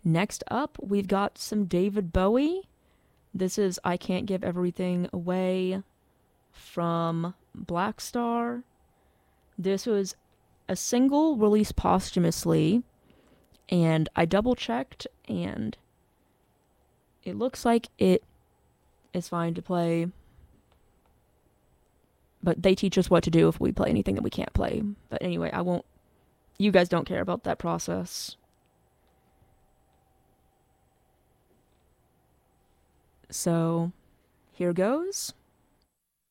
Next up, we've got some David Bowie. This is I Can't Give Everything Away from Black Star. This was a single released posthumously, and I double checked, and it looks like it is fine to play. But they teach us what to do if we play anything that we can't play. But anyway, I won't. You guys don't care about that process. So, here goes.